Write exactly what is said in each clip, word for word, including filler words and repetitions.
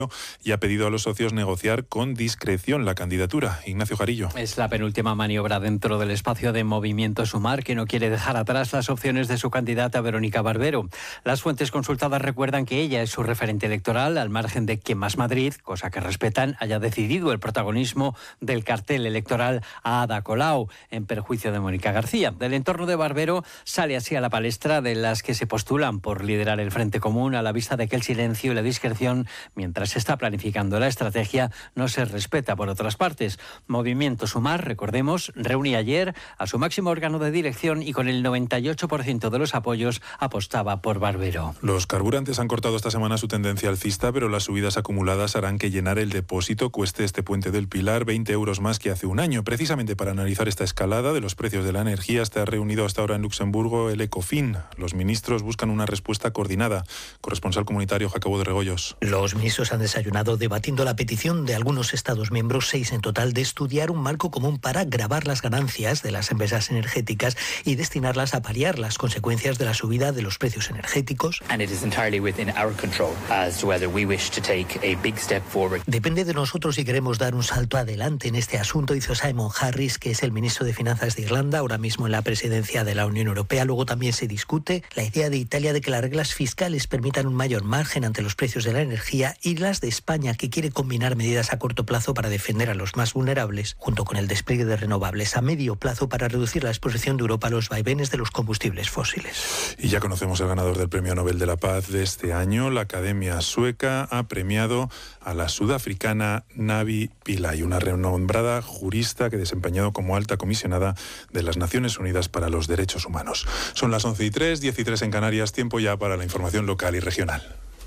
y ha pedido a los socios negociar con discreción la candidatura. Ignacio Jarillo. Es la penúltima maniobra dentro del espacio de Movimiento Sumar, que no quiere dejar atrás las opciones de su candidata Verónica Barbero. Las fuentes consultadas recuerdan que ella es su referente electoral, al margen de que Más Madrid, cosa que respetan, haya decidido el protagonismo del cartel electoral a Ada Colau, en perjuicio de Mónica García. Del entorno de Barbero sale así a la palestra de las que se postulan por liderar el Frente Común, a la vista de que el silencio y la discreción, mientras se está planificando la estrategia, no se respeta por otras partes. Movimiento Sumar, recordemos, reunía ayer a su máximo órgano de dirección y con el noventa y ocho por ciento de los apoyos apostaba por Barbero. Los carburantes han cortado esta semana su tendencia alcista, pero las subidas acumuladas harán que llenar el depósito cueste este puente del Pilar veinte euros más que hace un año. Precisamente para analizar esta escalada de los precios de la energía, está reunido hasta ahora en Luxemburgo el Ecofin. Los ministros buscan una respuesta coordinada. Corresponsal comunitario Jacobo de Regoyos. Los ministros han desayunado debatiendo la petición de algunos Estados miembros, seis en total, de estudiar un marco común para gravar las ganancias de las empresas energéticas y destinarlas a paliar las consecuencias de la subida de los precios energéticos. Depende de nosotros si queremos dar un salto adelante en este asunto, hizo Simon Harris, que es el ministro de Finanzas de Irlanda, ahora mismo en la presidencia de la Unión Europea. Luego también se discute la idea de Italia de que las reglas fiscales permitan un mayor margen ante los precios de la energía, y las de España, que quiere combinar medidas a corto plazo para defender a los más vulnerables, junto con el despliegue de renovables a medio plazo para reducir la exposición de Europa a los vaivenes de los combustibles fósiles. Y ya conocemos al ganador del Premio Nobel de la Paz de este año. La Academia Sueca ha premiado a la sudafricana Navi Pillay, una renombrada jurista que ha desempeñado como alta comisionada de las Naciones Unidas para los Derechos Humanos. Son las once y tres, diez y tres en Canarias, tiempo ya para la información local y regional.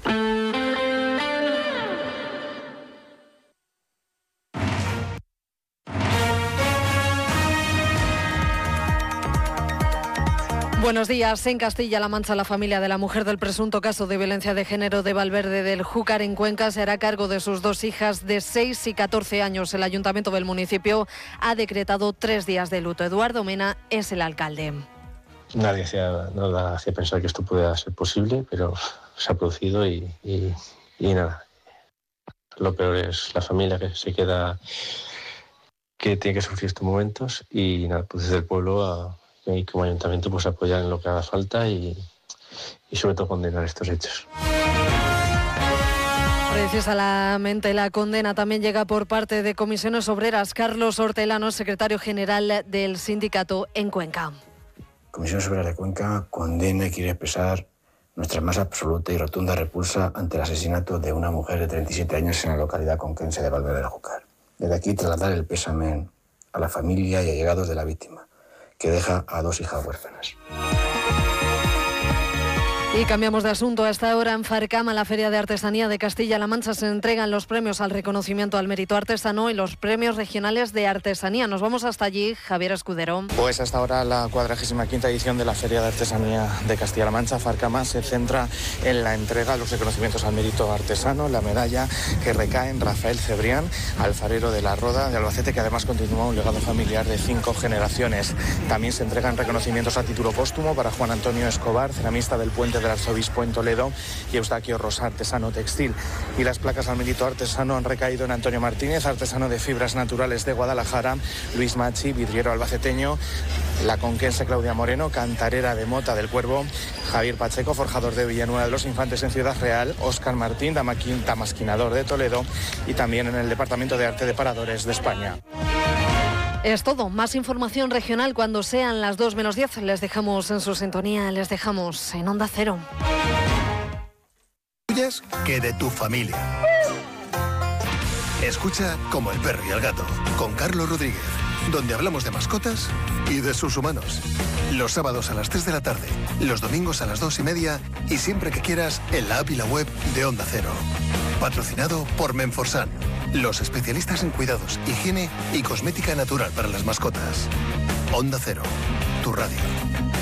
Buenos días. En Castilla-La Mancha, la familia de la mujer del presunto caso de violencia de género de Valverde del Júcar, en Cuenca, se hará cargo de sus dos hijas de seis y catorce años. El ayuntamiento del municipio ha decretado tres días de luto. Eduardo Mena es el alcalde. Nadie hacía, nada hacía pensar que esto pudiera ser posible, pero se ha producido y, y, y nada. Lo peor es la familia que se queda, que tiene que sufrir estos momentos, y nada, pues desde el pueblo a... y como ayuntamiento pues apoyar en lo que haga falta y, y sobre todo condenar estos hechos. Precisamente la condena también llega por parte de Comisiones Obreras. Carlos Hortelano, secretario general del sindicato en Cuenca. Comisiones Obreras de Cuenca condena y quiere expresar nuestra más absoluta y rotunda repulsa ante el asesinato de una mujer de treinta y siete años en la localidad conquense de Valverde del Júcar. Desde aquí trasladar el pésame a la familia y allegados de la víctima, que deja a dos hijas huérfanas. Y cambiamos de asunto. Hasta ahora en Farcama, la Feria de Artesanía de Castilla-La Mancha, se entregan los premios al reconocimiento al mérito artesano y los premios regionales de artesanía. Nos vamos hasta allí, Javier Escudero. Pues hasta ahora la cuadragésima quinta edición de la Feria de Artesanía de Castilla-La Mancha, Farcama, se centra en la entrega de los reconocimientos al mérito artesano, la medalla que recae en Rafael Cebrián, alfarero de La Roda de Albacete, que además continúa un legado familiar de cinco generaciones. También se entregan reconocimientos a título póstumo para Juan Antonio Escobar, ceramista del Puente del Arzobispo en Toledo, y Eustaquio Rosa, artesano textil. Y las placas al mérito artesano han recaído en Antonio Martínez, artesano de fibras naturales de Guadalajara, Luis Machi, vidriero albaceteño, la conquense Claudia Moreno, cantarera de Mota del Cuervo, Javier Pacheco, forjador de Villanueva de los Infantes en Ciudad Real, Óscar Martín, damasquinador de Toledo, y también en el Departamento de Arte de Paradores de España. Es todo. Más información regional cuando sean las dos menos diez. Les dejamos en su sintonía, les dejamos en Onda Cero. Que de tu familia. Escucha Como el perro y el gato, con Carlos Rodríguez, donde hablamos de mascotas y de sus humanos. Los sábados a las tres de la tarde, los domingos a las dos y media y siempre que quieras en la app y la web de Onda Cero. Patrocinado por Menforsan, los especialistas en cuidados, higiene y cosmética natural para las mascotas. Onda Cero, tu radio.